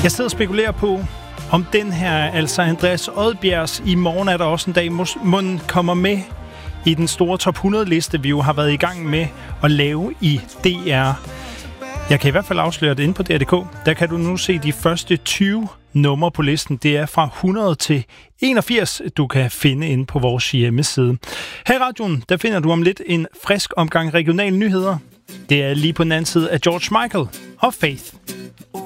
Jeg sidder og spekulerer på, om den her, altså Andreas Odbjergs I morgen er der også en dag, må kommer med i den store top 100-liste, vi jo har været i gang med at lave i DR. Jeg kan i hvert fald afsløre det inde på DR.dk. Der kan du nu se de første 20 numre på listen. Det er fra 100 til 81, du kan finde inde på vores hjemmeside. Her i radioen, der finder du om lidt en frisk omgang regionale nyheder. Det er lige på den anden side af George Michael og Faith.